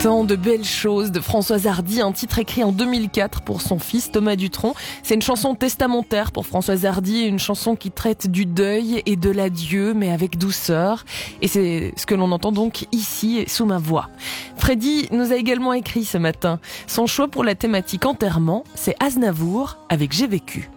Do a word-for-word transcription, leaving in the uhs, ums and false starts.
Tant de belles choses de Françoise Hardy, un titre écrit en deux mille quatre pour son fils Thomas Dutronc. C'est une chanson testamentaire pour Françoise Hardy, une chanson qui traite du deuil et de l'adieu, mais avec douceur. Et c'est ce que l'on entend donc ici, sous ma voix. Freddy nous a également écrit ce matin. Son choix pour la thématique enterrement, c'est Aznavour avec J'ai vécu.